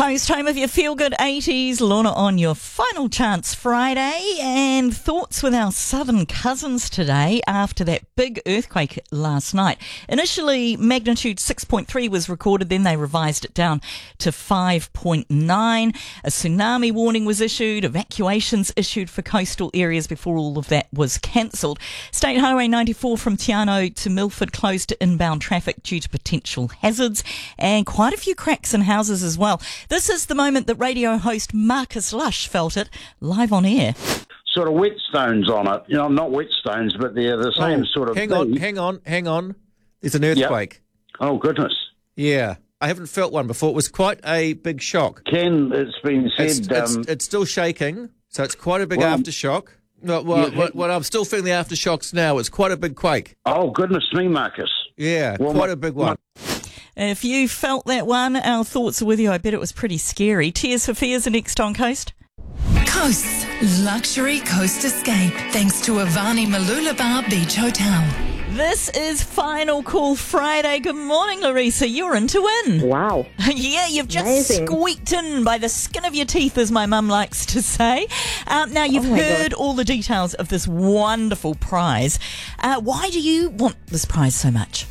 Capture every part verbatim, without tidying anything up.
Coast, home of your feel-good eighties. Lorna on your final chance Friday, and thoughts with our southern cousins today after that big earthquake last night. Initially, magnitude six point three was recorded, then they revised it down to five point nine. A tsunami warning was issued, evacuations issued for coastal areas before all of that was cancelled. State Highway ninety-four from Te Anau to Milford closed to inbound traffic due to potential hazards, and quite a few cracks in houses as well. This is the moment that radio host Marcus Lush felt it live on air. Sort of whetstones on it. You know, not whetstones, but they're the same oh, sort of hang thing. on, hang on, hang on. There's an earthquake. Yep. Oh, goodness. Yeah. I haven't felt one before. It was quite a big shock. Ken, it's been said... It's, it's, um, it's still shaking, so it's quite a big well, aftershock. Well, well, yeah, well, well, I'm still feeling the aftershocks now. It's quite a big quake. Oh, goodness me, Marcus. Yeah, well, quite my, a big one. My, If you felt that one, our thoughts are with you. I bet it was pretty scary. Tears for Fears are next on Coast. Coast's luxury coast escape, thanks to Avani Mooloolaba Beach Hotel. This is Final Call Friday. Good morning, Larissa. You're in to win. Wow. Yeah, you've just Amazing. squeaked in by the skin of your teeth, as my mum likes to say. Um, now, you've Oh my heard God. all the details of this wonderful prize. Uh, why do you want this prize so much?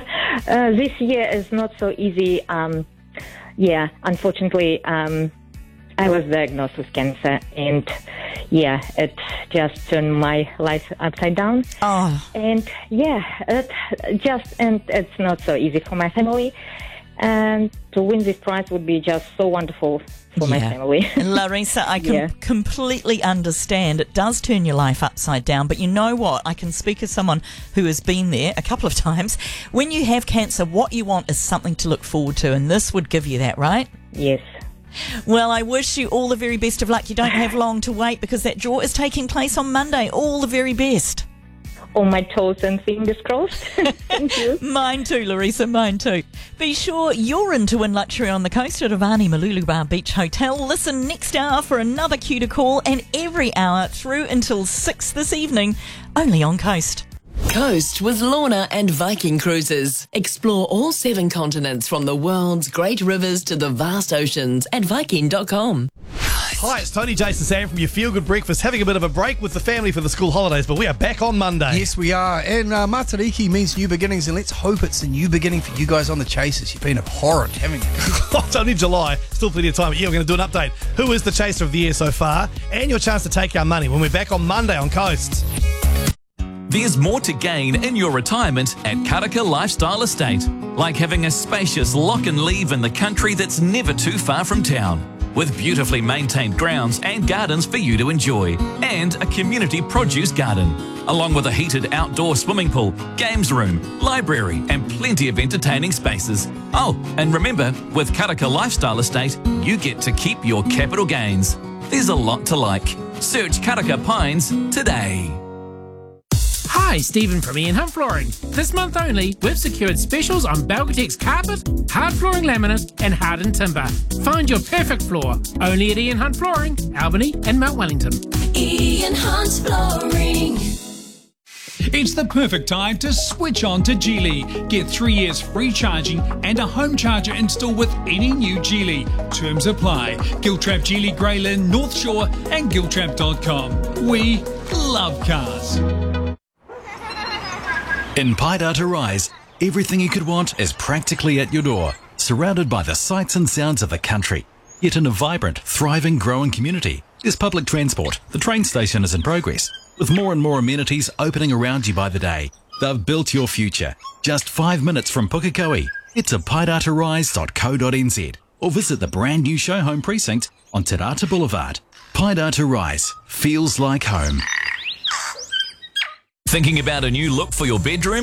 Uh, this year is not so easy. Um, yeah, unfortunately, um, I was diagnosed with cancer, and yeah, it just turned my life upside down. Oh, And yeah, it just and it's not so easy for my family. And to win this prize would be just so wonderful for my Yeah. family. Larissa, I can Yeah. completely understand. It does turn your life upside down, but you know what? I can speak as someone who has been there a couple of times. When you have cancer, what you want is something to look forward to, and this would give you that, right? Yes. Well, I wish you all the very best of luck. You don't have long to wait because that draw is taking place on Monday. All the very best. On my toes and fingers crossed. Thank you. Mine too, Larissa, mine too. Be sure you're in to win luxury on the coast at Avani Mooloolaba Beach Hotel. Listen next hour for another cue to call, and every hour through until six this evening, only on Coast. Coast with Lorna and Viking Cruises. Explore all seven continents from the world's great rivers to the vast oceans at viking dot com. Hi, it's Tony, Jason, Sam from your Feel Good Breakfast, having a bit of a break with the family for the school holidays, but we are back on Monday. Yes, we are. And uh, Matariki means new beginnings, and let's hope it's a new beginning for you guys on the Chasers. You've been abhorrent, haven't you? It's only July, still plenty of time. But yeah, we're going to do an update. Who is the chaser of the year so far? And your chance to take our money when we're back on Monday on Coast. There's more to gain in your retirement at Karaka Lifestyle Estate, like having a spacious lock and leave in the country that's never too far from town, with beautifully maintained grounds and gardens for you to enjoy, and a community produce garden, along with a heated outdoor swimming pool, games room, library, and plenty of entertaining spaces. Oh, and remember, with Karaka Lifestyle Estate, you get to keep your capital gains. There's a lot to like. Search Karaka Pines today. Hi, Stephen from Ian Hunt Flooring. This month only, we've secured specials on Belgatex carpet, hard flooring laminate, and hardened timber. Find your perfect floor only at Ian Hunt Flooring, Albany and Mount Wellington. Ian Hunt Flooring. It's the perfect time to switch on to Geely. Get three years free charging and a home charger installed with any new Geely. Terms apply. Giltrap Geely Greylyn, North Shore and giltrap dot com. We love cars. In Paidata Rise, everything you could want is practically at your door, surrounded by the sights and sounds of the country, yet in a vibrant, thriving, growing community. There's public transport, the train station is in progress, with more and more amenities opening around you by the day. They've built your future. Just five minutes from Pukekohe. Head to paidata rise dot co dot n z or visit the brand new show home precinct on Te Rata Boulevard. Paidata Rise feels like home. Thinking about a new look for your bedroom?